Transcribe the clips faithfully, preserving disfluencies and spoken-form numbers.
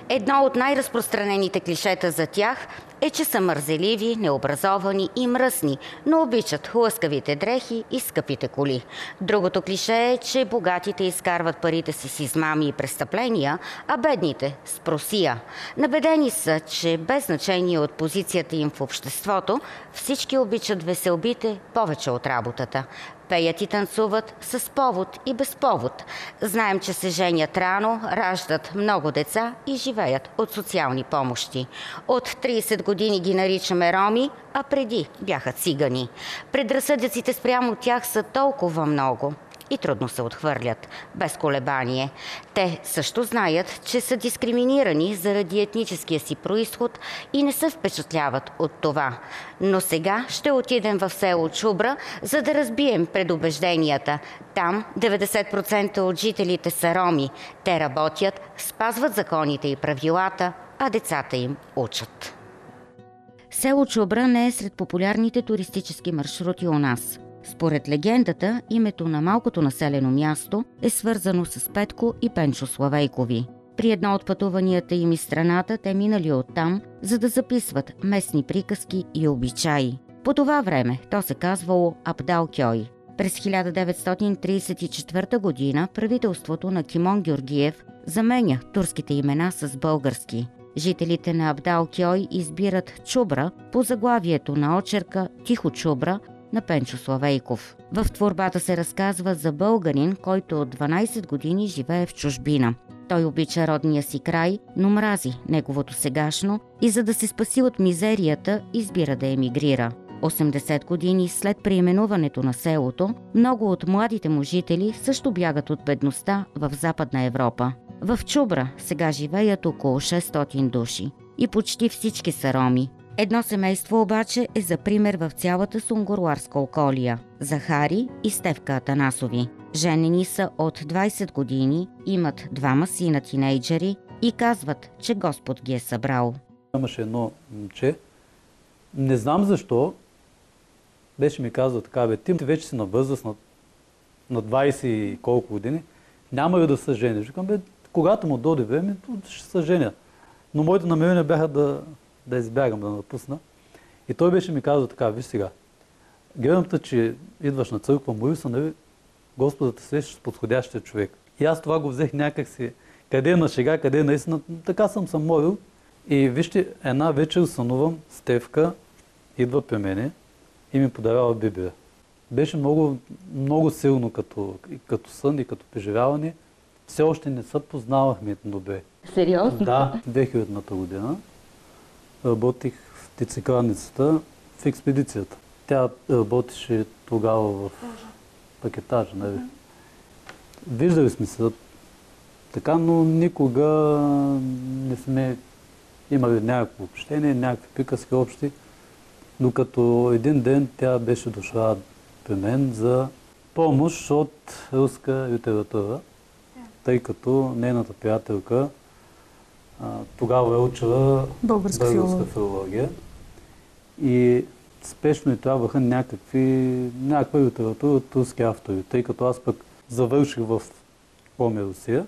Едно от най-разпространените клишета за тях е, че са мързеливи, необразовани и мръсни, но обичат лъскавите дрехи и скъпите коли. Другото клише е, че богатите изкарват парите си с измами и престъпления, а бедните – с просия. Набедени са, че без значение от позицията им в обществото, всички обичат веселбите повече от работата. Пеят и танцуват с повод и без повод. Знаем, че се женят рано, раждат много деца и живеят от социални помощи. От трийсет години ги наричаме роми, а преди бяха цигани. Предразсъдъците спрямо тях са толкова много и трудно се отхвърлят, без колебание. Те също знаят, че са дискриминирани заради етническия си произход и не се впечатляват от това. Но сега ще отидем в село Чубра, за да разбием предубежденията. Там деветдесет процента от жителите са роми. Те работят, спазват законите и правилата, а децата им учат. Село Чубра не е сред популярните туристически маршрути у нас. Според легендата, името на малкото населено място е свързано с Петко и Пенчо Славейкови. При едно от пътуванията им из страната те минали оттам, за да записват местни приказки и обичаи. По това време то се казвало Абдал Кьой. През хиляда деветстотин трийсет и четвърта година правителството на Кимон Георгиев заменя турските имена с български. Жителите на Абдал Кьой избират Чубра по заглавието на очерка «Тихо Чубра» на Пенчо Славейков. В творбата се разказва за българин, който от дванайсет години живее в чужбина. Той обича родния си край, но мрази неговото сегашно и за да се спаси от мизерията, избира да емигрира. осемдесет години след преименуването на селото, много от младите му жители също бягат от бедността в Западна Европа. В Чубра сега живеят около шестстотин души и почти всички са роми. Едно семейство обаче е за пример в цялата сунгурларска околия – Захари и Стефка Атанасови. Женени са от двайсет години, имат двама сина тинейджери и казват, че Господ ги е събрал. Имаше едно момче, не знам защо, беше ми казал така, бе, ти вече си на възраст, на, на двайсет и колко години, няма ли да се жениш? Викам, бе, когато му дойде време, ще се женя. Но моите намерения бяха да, да избягам, да напусна. И той беше ми казал така, виж сега, гледам те, че идваш на църква, моли се, нали, Господа те срещаш с подходящия човек. И аз това го взех някак си, къде е на шега, къде е наистина, така съм се молил. И вижте, една вечер сънувам, Стефка идва при мене и ми подарява Библия. Беше много, много силно като, като сън и като преживяване. Все още не се познавахме добре. Сериозно? Да, две хилядната година работих в тецекранницата в експедицията. Тя работеше тогава в пакетажа, нали? Виждали сме се така, но никога не сме имали някакво общение, някакви приказки общи. Докато един ден тя беше дошла при мен за помощ от руска литература, тъй като нейната приятелка а, тогава е учила българска, българска филология. И спешно и трябваха някакви, някаква литература от руски автори, тъй като аз пък завърших в Коми, Русия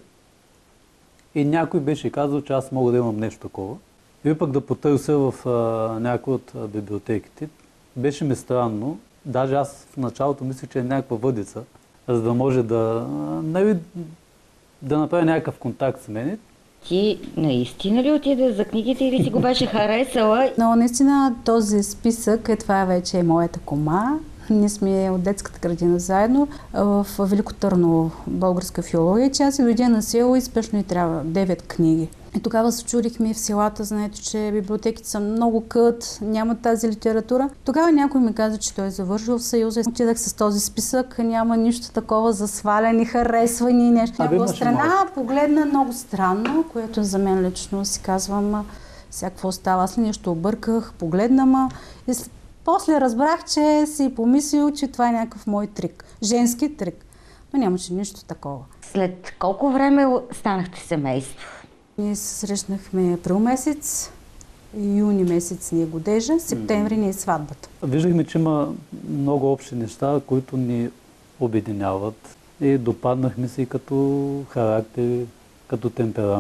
и някой беше казал, че аз мога да имам нещо такова. И пък да потърся в някои от а, библиотеките. Беше ми странно. Даже аз в началото мислех, че е някаква въдица, за да може да, нали, да направя някакъв контакт с мен. Ти наистина ли отида за книгите или си го беше харесала? Но наистина този списък, е, това вече е моята кома. Ние сме от детската градина заедно в Велико Търново, българска филология. Че аз си дойде на село и спешно и трябва девет книги. И тогава се чудихме в селата, знаете, че библиотеките са много кът, няма тази литература. Тогава някой ми каза, че той е завършил в Съюза. Отидах с този списък, няма нищо такова за сваляне, харесване, нещо. Някаква страна погледна много странно, което за мен лично си казвам, сега какво става, аз ли нещо обърках, погледна ма. И после разбрах, че си помислил, че това е някакъв мой трик, женски трик. Но нямаше нищо такова. След колко време станахте семейство? Ние се срещнахме април месец, юни месец ни е годежа, септември ни е сватбата. Виждахме, че има много общи неща, които ни обединяват и допаднахме си като характер, като темперамент.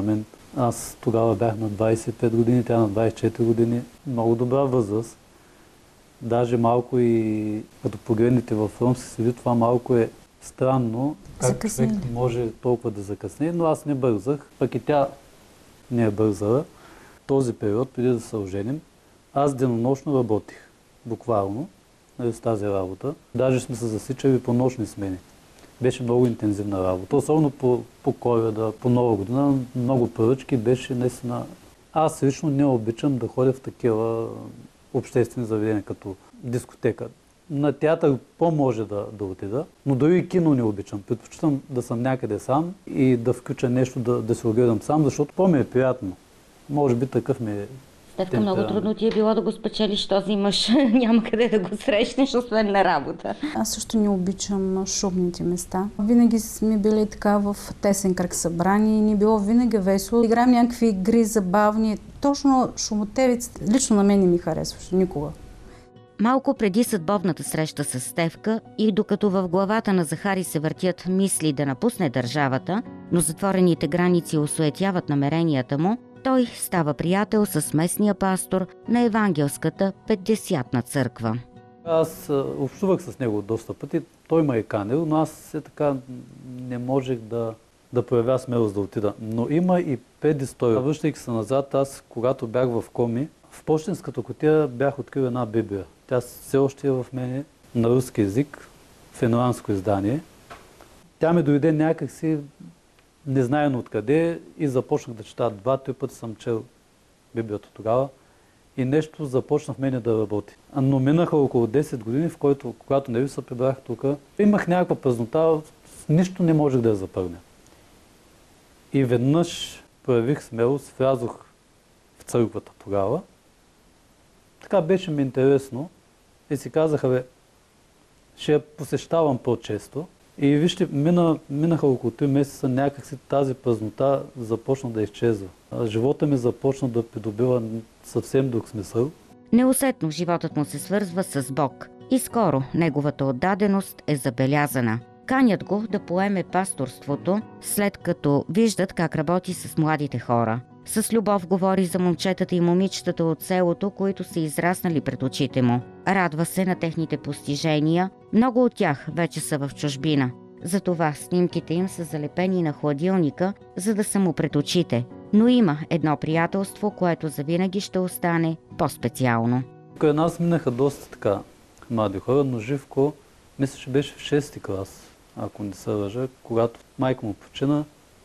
Аз тогава бях на двадесет и пет години, тя на двадесет и четири години. Много добра възраст. Даже малко и като погледнете във Ромски се види, това малко е странно. Как човек може толкова да закъсне, но аз не бързах. Пък и тя не е бързала. Този период, преди да се оженим, аз денонощно работих. Буквално. С тази работа. Даже сме се засичали по нощни смени. Беше много интензивна работа, особено по, по Коледа, по Нова година. Много поръчки беше наистина. Аз лично не обичам да ходя в такива обществени заведения, като дискотека. На театър по-може да, да отида, но дори и кино не обичам. Предпочитам да съм някъде сам и да включа нещо, да, да се огледам сам, защото по-ми е приятно. Може би такъв ми е. Стефка, много трудно ти е било да го спечелиш този мъж. Няма къде да го срещнеш, освен на работа. Аз също не обичам шумните места. Винаги сме били така в тесен кръг събрани и ни било винаги весело. Играем някакви игри забавни. Точно шумотевиците лично на мен не ми харесваше никога. Малко преди съдбовната среща с Стефка и докато в главата на Захари се въртят мисли да напусне държавата, но затворените граници осуетяват намеренията му, той става приятел с местния пастор на Евангелската петдесятна църква. Аз общувах с него доста пъти. Той ме е канил, но аз все така не можех да, да проявя смелост да отида. Но има и предистория. Връщайки се назад, аз когато бях в Коми, в пощенската кутия бях открил една Библия. Тя все още е в мене на руски език, в финландско издание. Тя ми дойде някакси незнаено откъде и започнах да чета. Два-три пъти съм чел Библията тогава и нещо започна в мене да работи. Но минаха около десет години, в който, когато не ви се прибрах тук, имах някаква празнота, нищо не можех да я запълня. И веднъж проявих смелост, влязох в църквата тогава. Така беше ми интересно и си казаха, бе, ще я посещавам по-често. И вижте, мина, минаха около три месеца, някакси тази празнота започна да изчезва. Живота ми започна да придобива съвсем друг смисъл. Неусетно животът му се свързва с Бог и скоро неговата отдаденост е забелязана. Канят го да поеме пасторството, след като виждат как работи с младите хора. С любов говори за момчетата и момичетата от селото, които са израснали пред очите му. Радва се на техните постижения. Много от тях вече са в чужбина. Затова снимките им са залепени на хладилника, за да са му пред очите. Но има едно приятелство, което завинаги ще остане по-специално. Край нас минаха доста така млади хора, но Живко, мисля, че беше в шести клас, ако не се лъжа, когато майка му почина.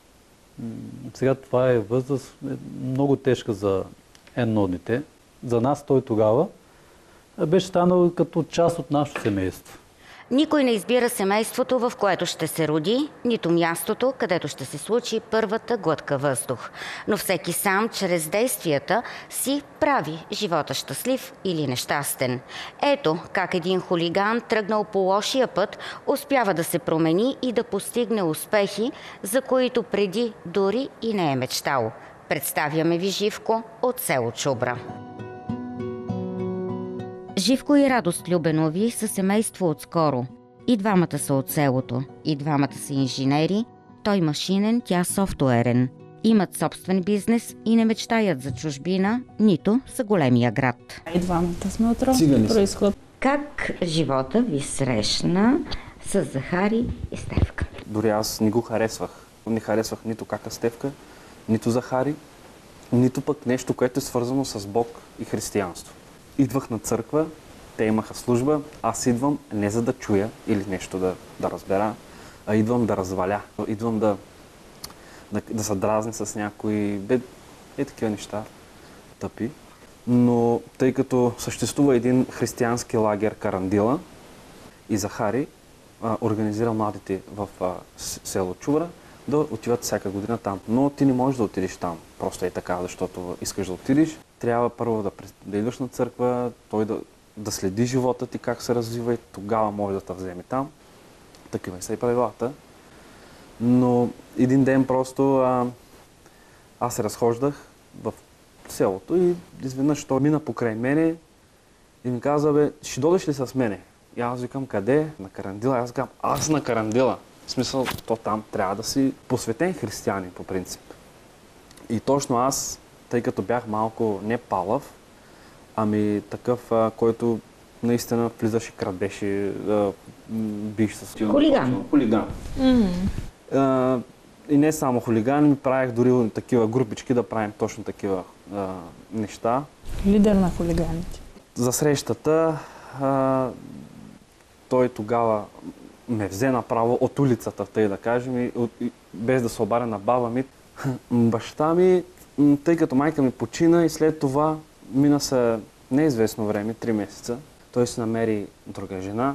Сега това е възраст много тежка за едно дете. За нас той тогава беше станал като част от нашето семейство. Никой не избира семейството, в което ще се роди, нито мястото, където ще се случи първата глътка въздух. Но всеки сам, чрез действията си, прави живота щастлив или нещастен. Ето как един хулиган, тръгнал по лошия път, успява да се промени и да постигне успехи, за които преди дори и не е мечтал. Представяме ви Живко от село Чубра. Живко и Радост Любенови са семейство отскоро. И двамата са от селото, и двамата са инженери, той машинен, тя софтуерен. Имат собствен бизнес и не мечтаят за чужбина, нито за големия град. И двамата сме от ромски произход. Как живота ви срещна с Захари и Стефка? Дори аз не го харесвах. Не харесвах нито кака Стефка, нито Захари, нито пък нещо, което е свързано с Бог и християнство. Идвах на църква, те имаха служба, аз идвам не за да чуя или нещо да, да разбера, а идвам да разваля. Идвам да, да, да се дразни с някои бе, е такива неща, тъпи. Но тъй като съществува един християнски лагер Карандила и Захари а, организира младите в а, село Чубра да отиват всяка година там. Но ти не можеш да отидеш там, просто е така, защото искаш да отидеш. Трябва първо да, да идваш на църква, той да, да следи живота ти как се развива и тогава може да те вземе там. Такива са и правилата. Но един ден просто а, аз се разхождах в селото и изведнъж той мина покрай мене и ми каза, бе, ще дойдеш ли с мене? И аз викам, къде? На Карандила. Аз викам, аз на Карандила. В смисъл, то там трябва да си посветен християнин по принцип. И точно аз, тъй като бях малко не палав, ами такъв, а, който наистина влизаше, крадеше, а, биш с... Хулиган. Хулиган. А, и не само хулиган, ми правих дори такива групички да правим точно такива а, неща. Лидер на хулиганите. За срещата а, той тогава ме взе направо от улицата, тъй да кажем, и, от, и, без да се обаря на баба ми. Баща ми, тъй като майка ми почина и след това мина се неизвестно време, три месеца, той си намери друга жена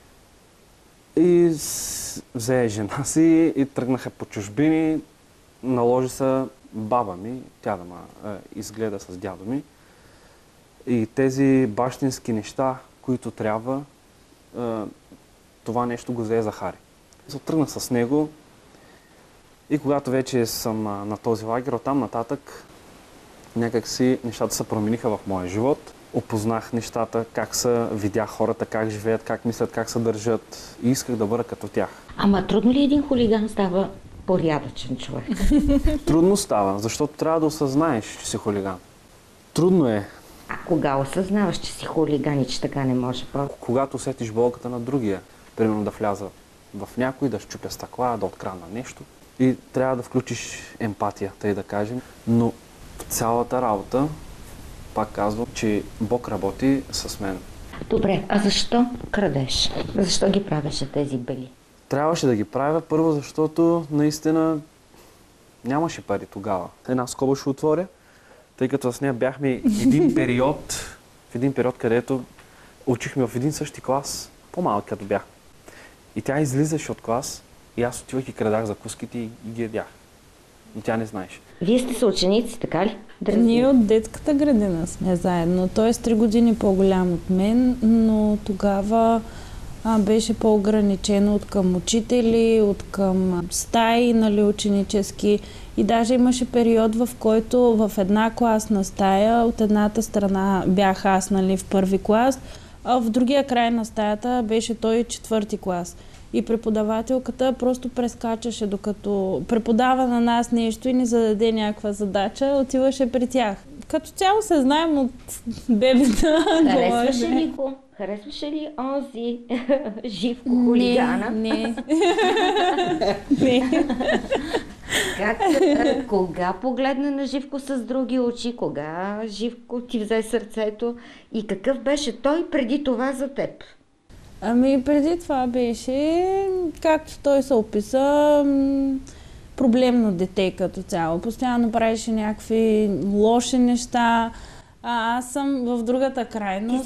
и с... взе жена си и тръгнаха по чужбини. Наложи се баба ми, тя да ме изгледа с дядо ми. И тези бащински неща, които трябва, това нещо го взе Захари. Тръгнах с него и когато вече съм на този лагер, оттам нататък някак си нещата се промениха в моя живот. Опознах нещата, как са, видях хората, как живеят, как мислят, как се държат и исках да бъда като тях. Ама трудно ли един хулиган става порядъчен човек? Трудно става, защото трябва да осъзнаеш, че си хулиган. Трудно е. А кога осъзнаваш, че си хулиган и че така не може по? Когато усетиш болката на другия, примерно да вляза в някой, да щупя стъкла, да открадна нещо и трябва да включиш емпатия, тъй да кажем, но цялата работа, пак казвам, че Бог работи с мен. Добре, а защо крадеш? Защо ги правеше тези бели? Трябваше да ги правя първо, защото наистина нямаше пари тогава. Една скоба ще отворя, тъй като с нея бяхме един период, в един период, където учихме в един същи клас, по-малък като бях. И тя излизаше от клас и аз отивах и крадах закуските и ги ядях. И тя не знаеше. Вие сте съученици, така ли? Да Ние от детската градина сме заедно. Той е с три години по-голям от мен, но тогава а, беше по-ограничено от към учители, от към стаи, нали, ученически. И даже имаше период, в който в една класна стая, от едната страна бях аз, нали, в първи клас, а в другия край на стаята беше той четвърти клас. И преподавателката просто прескачаше, докато преподава на нас нещо и ни зададе някаква задача, отиваше при тях. Като цяло се знаем от бебета. Харесваше ли го? Харесваше ли онзи Живко хулигана? Не, не. Как, кога погледна на Живко с други очи? Кога Живко ти взе сърцето? И какъв беше той преди това за теб? Ами преди това беше, както той се описа, проблемно дете като цяло. Постоянно правеше някакви лоши неща. А аз съм в другата крайност.